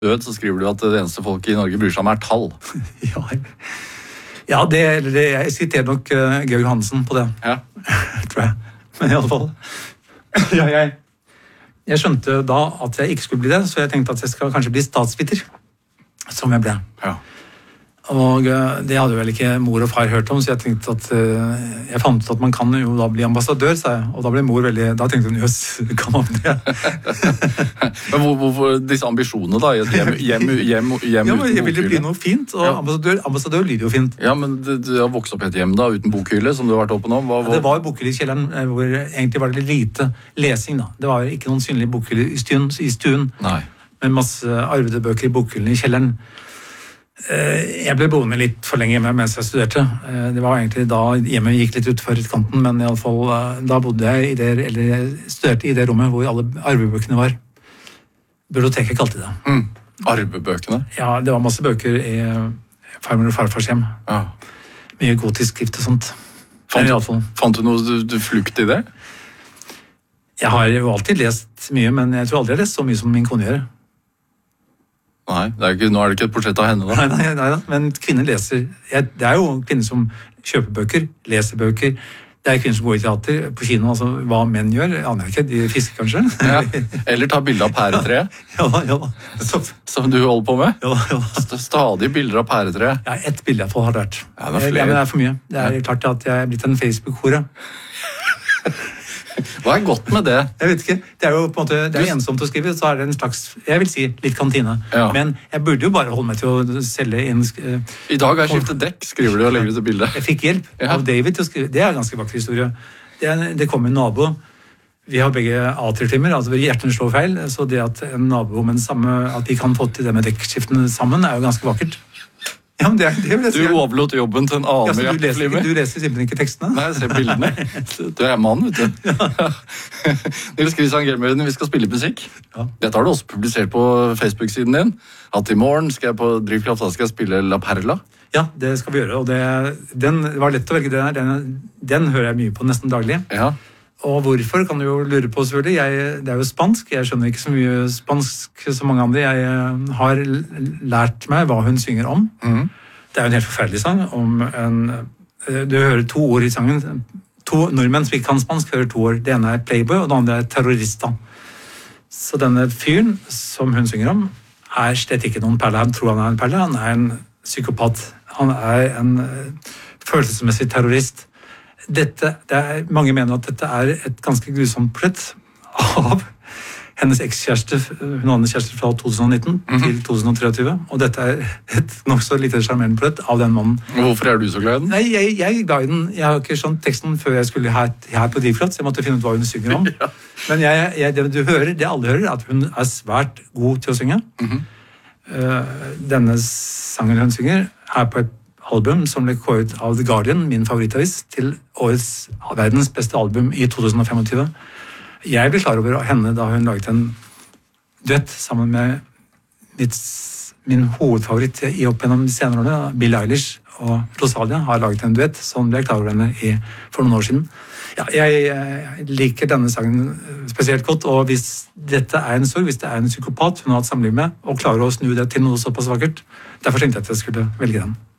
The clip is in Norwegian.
død, så skriver du at det eneste folk i Norge bryr seg om tall. Ja, jeg siterer nok Georg Hansen på det. Ja. Tror jeg. Men i alle fall. Ja, jeg skjønte da at jeg ikke skulle bli det, så jeg tenkte at jeg skal kanskje bli statsviter, som jeg ble. Ja. Og det hadde vel ikke mor og far hørt om, så jeg tenkte at jeg fant ut at man kan jo da bli ambassadør, sa jeg. Og da ble mor veldig, da tenkte hun, jøss, kan man det? Men hvorfor disse ambisjonene da? Hjem ja, uten men jeg ville bli bokhylle? noe fint, og ambassadør lyder jo fint. Ja, men du har vokst opp i et hjem da, uten bokhylle, som du har vært oppe nå. Det var bokhylle i kjelleren, hvor egentlig var det lite lesing da. Det var ikke noen synlig bokhylle i stuen. Nei. Med masse arvede bøker i bokhyllene i kjelleren. Jeg ble boende litt for lenge hjemme mens jeg studerte. Det var egentlig da hjemmet gikk litt utfor kanten, men i alle fall da bodde jeg jeg studerte i det rommet hvor alle arvebøkene var. Biblioteket kalte det. Arvebøkene? Ja, det var masse bøker i farmor og farfars hjem. Ja. Mye gotisk skrift og sånt. Fant du noe du flukt i det? Jeg har jo alltid lest mye, men jeg tror aldri jeg har lest så mye som min kone gjør. Nei, nå er det ikke et portrett av henne da. Nei, men kvinner leser. Det er jo kvinner som kjøper bøker, leser bøker. Det er kvinner som går i teater, på kino, altså hva menn gjør, aner jeg ikke, de fisker kanskje. Ja. Eller ta bilder av pæretreet. Ja. Som du holder på med. Ja. Stadig bilder av pæretreet. Ja, ett bilde jeg får har det vært. Ja, det er flere. Men det er for mye. Det er klart at jeg er blitt en Facebook-hore. Hva er godt med det? Jeg vet ikke. Det er jo på en måte, det er ensomt å skrive, så er det en slags, jeg vil si, litt kantine. Ja. Men jeg burde jo bare holde meg til å selge inn... I dag har jeg skiftet dekk, skriver du og legger ut et bilde. Jeg fikk hjelp av David til å skrive. Det er en ganske vakker historie. Det kom en nabo. Vi har begge A-tritimmer, altså hjertene slår feil, så det at en nabo med den samme, at de kan få til det med dekkskiftene sammen, er jo ganske vakkert. Ja, men det vil jeg si. Du overlot jobben til en annen med hjerteflimmer. Du leser simpelthen ikke tekstene. Nei, jeg ser bildene. Du er mann, vet du. Ja. Nils Kristian Gelmøyden, vi skal spille musikk. Ja. Dette har du også publisert på Facebook-siden din. At i morgen skal jeg på Drivkraft, da skal jeg spille La Perla. Ja, det skal vi gjøre, og det var lett å velge den her. Den hører jeg mye på nesten daglig. Ja. Og hvorfor kan du jo lure på, selvfølgelig. Det er jo spansk. Jeg skjønner ikke så mye spansk som mange andre. Jeg har lært meg hva hun synger om. Det er jo en helt forferdelig sang om du hører 2 ord i sangen. 2 nordmenn som ikke kan spansk hører 2 ord. Det ene er playboy, og det andre er terrorista. Så denne fyren som hun synger om er slett ikke noen perle. Han tror han er en perle. Han er en psykopat. Han er en følelsesmessig terrorist. Mange mener at dette er et ganske grusomt portrett av hennes ekskjæreste, hun hadde kjæreste fra 2019 til 2023, og dette er et nok så lite charmerende portrett av den mannen. Hvorfor er du så glad i den? Nei, jeg ga den, jeg har ikke skjønt teksten før jeg skulle her på Drivkraft, så jeg måtte finne ut hva hun synger om. Ja. Men det du hører, det alle hører, er at hun er svært god til å synge. Denne sangen hun synger er på et album som ble kåret av The Guardian, min favorittavis, til årets verdens beste album i 2025. Jeg ble klar over henne da hun laget en duett sammen med min hovedfavoritt i opp gjennom de senere årene, Billie Eilish og Rosalia har laget en duett, som ble klar over henne for noen år siden. Ja, jeg liker denne sangen spesielt godt, og hvis dette er en sorg, hvis det er en psykopat hun har hatt samliv med, og klarer å snu det til noe såpass vakkert, derfor tenkte jeg at jeg skulle velge den.